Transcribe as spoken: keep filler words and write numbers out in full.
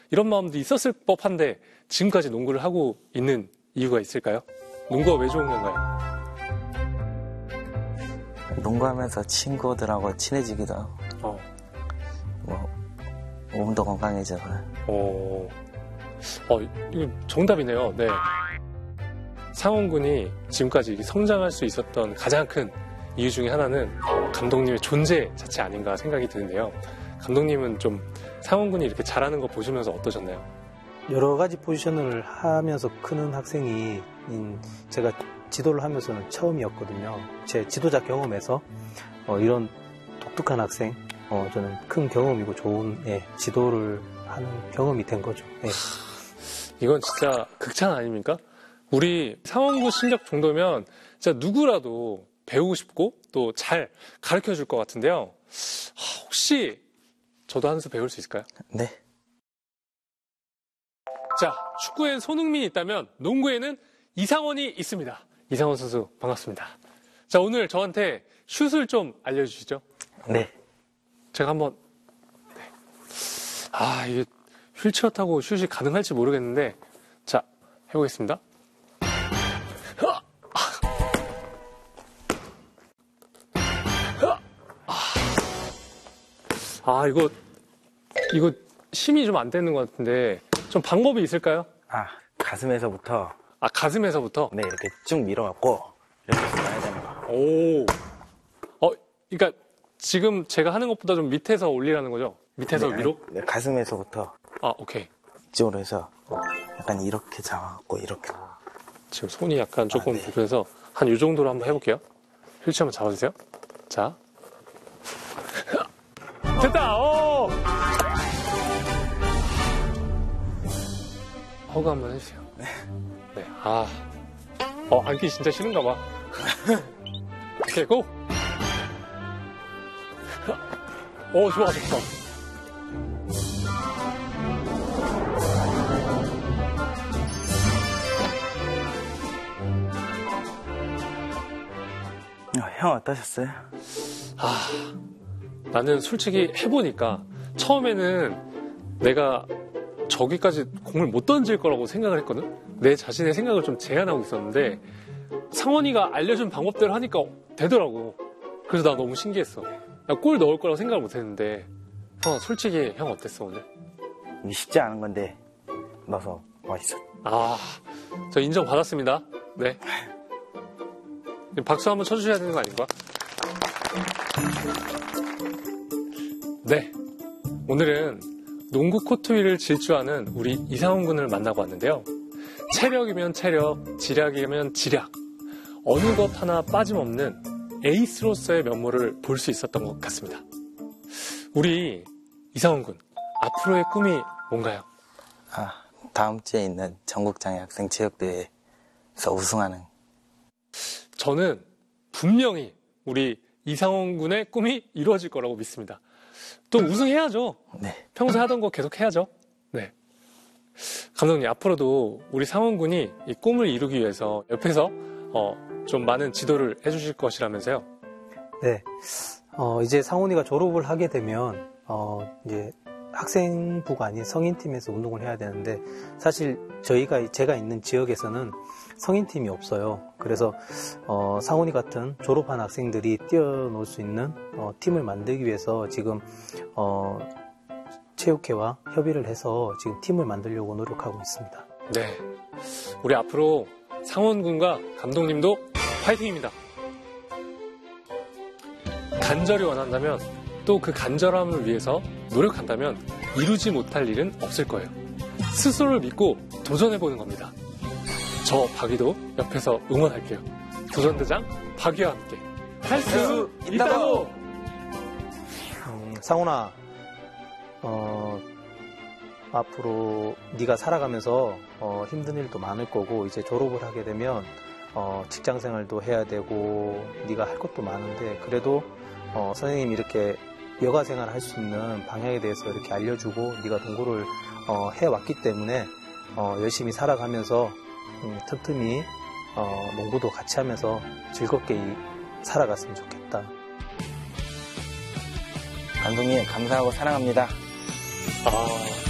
이런 마음도 있었을 법한데 지금까지 농구를 하고 있는 이유가 있을까요? 농구가 왜 좋은 건가요? 농구하면서 친구들하고 친해지기도 하고 어. 뭐 몸도 건강해져서 어, 어 이거 정답이네요. 네. 상원군이 지금까지 성장할 수 있었던 가장 큰 이유 중에 하나는 감독님의 존재 자체 아닌가 생각이 드는데요. 감독님은 좀 상원군이 이렇게 잘하는 거 보시면서 어떠셨나요? 여러 가지 포지션을 하면서 크는 학생이 제가 지도를 하면서는 처음이었거든요. 제 지도자 경험에서 어, 이런 독특한 학생, 어, 저는 큰 경험이고 좋은 예, 지도를 하는 경험이 된 거죠. 예. 이건 진짜 극찬 아닙니까? 우리 상원군 실력 정도면 진짜 누구라도 배우고 싶고 또 잘 가르쳐 줄 것 같은데요. 혹시 저도 한 수 배울 수 있을까요? 네. 자, 축구엔 손흥민이 있다면 농구에는 이상원이 있습니다. 이상원 선수 반갑습니다. 자, 오늘 저한테 슛을 좀 알려주시죠. 네. 제가 한번 네. 아, 이게 휠체어 타고 슛이 가능할지 모르겠는데 자, 해보겠습니다. 아, 이거, 이거 힘이 좀 안 되는 것 같은데, 좀 방법이 있을까요? 아, 가슴에서부터. 아, 가슴에서부터? 네, 이렇게 쭉 밀어갖고, 이렇게 쏴야 되는 거. 오. 어, 그러니까 지금 제가 하는 것보다 좀 밑에서 올리라는 거죠? 밑에서 네, 위로? 네, 가슴에서부터. 아, 오케이. 이쪽으로 해서, 약간 이렇게 잡아갖고, 이렇게. 지금 손이 약간 조금 아, 네. 불편해서, 한 이 정도로 한번 해볼게요. 휠체어 한번 잡아주세요. 자. 됐다! 오! 허가 한번 해주세요. 네. 네. 아. 어, 앉기 진짜 싫은가 봐. 오케이, 고! 오, 좋아, 좋아. 형 어떠셨어요? 아, 나는 솔직히 해보니까 처음에는 내가 저기까지 공을 못 던질 거라고 생각을 했거든? 내 자신의 생각을 좀 제한하고 있었는데 상원이가 알려준 방법대로 하니까 되더라고. 그래서 나 너무 신기했어. 나 골 넣을 거라고 생각을 못 했는데 어, 솔직히 형 어땠어 오늘? 쉽지 않은 건데 넣어서 멋있어. 아, 저 인정 받았습니다. 네. 박수 한번 쳐주셔야 되는 거 아닌가? 네. 오늘은 농구 코트 위를 질주하는 우리 이상원 군을 만나고 왔는데요. 체력이면 체력, 지략이면 지략. 어느 것 하나 빠짐없는 에이스로서의 면모를 볼 수 있었던 것 같습니다. 우리 이상원 군, 앞으로의 꿈이 뭔가요? 아, 다음 주에 있는 전국장애학생체육대회에서 우승하는. 저는 분명히 우리 이상원 군의 꿈이 이루어질 거라고 믿습니다. 또 우승해야죠. 네. 평소에 하던 거 계속 해야죠. 네. 감독님, 앞으로도 우리 상원 군이 이 꿈을 이루기 위해서 옆에서 어, 좀 많은 지도를 해주실 것이라면서요? 네. 어, 이제 상훈이가 졸업을 하게 되면, 어, 이제 학생부가 아닌 성인팀에서 운동을 해야 되는데, 사실 저희가, 제가 있는 지역에서는 성인팀이 없어요. 그래서, 어, 상훈이 같은 졸업한 학생들이 뛰어놀 수 있는, 어, 팀을 만들기 위해서 지금, 어, 체육회와 협의를 해서 지금 팀을 만들려고 노력하고 있습니다. 네. 우리 앞으로 상원 군과 감독님도 파이팅입니다. 간절히 원한다면 또 그 간절함을 위해서 노력한다면 이루지 못할 일은 없을 거예요. 스스로를 믿고 도전해보는 겁니다. 저 박이도 옆에서 응원할게요. 도전대장 박이와 함께 할 수 있다고! 음, 상훈아, 어, 앞으로 네가 살아가면서 어, 힘든 일도 많을 거고 이제 졸업을 하게 되면 어, 직장 생활도 해야 되고 네가 할 것도 많은데 그래도 어, 선생님이 이렇게 여가 생활을 할 수 있는 방향에 대해서 이렇게 알려주고 네가 동고를 어, 해왔기 때문에 어, 열심히 살아가면서 음, 틈틈이 어, 농구도 같이 하면서 즐겁게 이, 살아갔으면 좋겠다. 감독님 감사하고 사랑합니다. 아...